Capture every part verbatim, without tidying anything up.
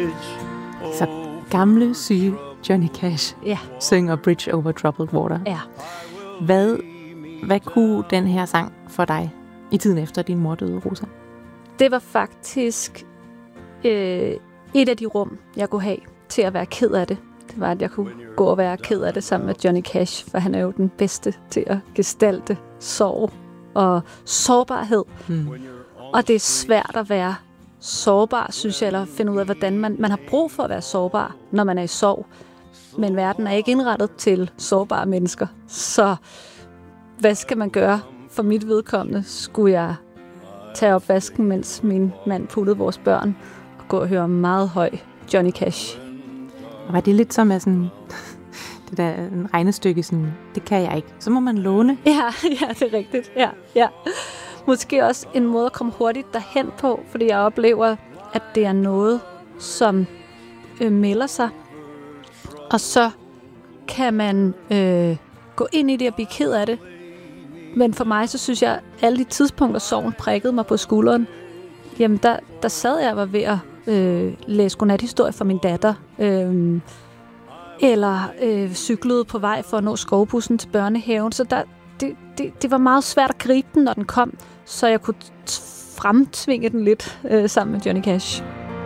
Så gamle, syge Johnny Cash Ja. synger Bridge Over Troubled Water. Ja. Hvad, hvad kunne den her sang for dig i tiden efter din mor døde, Rosa? Det var faktisk øh, et af de rum, jeg kunne have til at være ked af det. Det var, at jeg kunne gå og være ked af det sammen med Johnny Cash, for han er jo den bedste til at gestalte sorg og sårbarhed. Hmm. Og det er svært at være sårbar, synes jeg, eller finde ud af, hvordan man, man har brug for at være sårbar, når man er i sorg. Men verden er ikke indrettet til sårbare mennesker. Så hvad skal man gøre? For mit vedkommende skulle jeg tage opvasken, mens min mand puttede vores børn, og gå og høre meget høj Johnny Cash. Og var det lidt som at sådan, det der en regnestykke, sådan, det kan jeg ikke. Så må man låne. Ja, ja, det er rigtigt. Ja, ja. Måske også en måde at komme hurtigt derhen på, fordi jeg oplever, at det er noget, som øh, melder sig. Og så kan man øh, gå ind i det og blive ked af det. Men for mig, så synes jeg, at alle de tidspunkter, sorgen prikkede mig på skulderen, jamen der, der sad jeg og var ved at øh, læse godnathistorie for min datter. Øh, eller øh, cyklede på vej for at nå skovbussen til børnehaven. Så der, det, det, det var meget svært at gribe den, når den kom, så jeg kunne fremtvinge den lidt øh, sammen med Johnny Cash.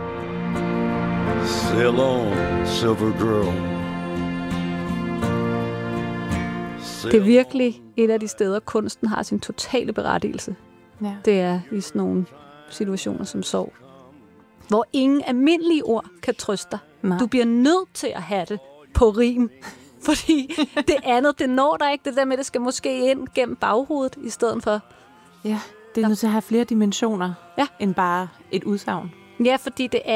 Sail on, silver girl. Det er virkelig et af de steder, kunsten har sin totale berettigelse. Ja. Det er i sådan nogle situationer som sorg, hvor ingen almindelige ord kan trøste dig. Nej. Du bliver nødt til at have det på rim, fordi det andet, det når dig ikke. Det der med, det skal måske ind gennem baghovedet i stedet for. Ja, det er nødt til at have flere dimensioner, Ja. end bare et udsagn. Ja, fordi det er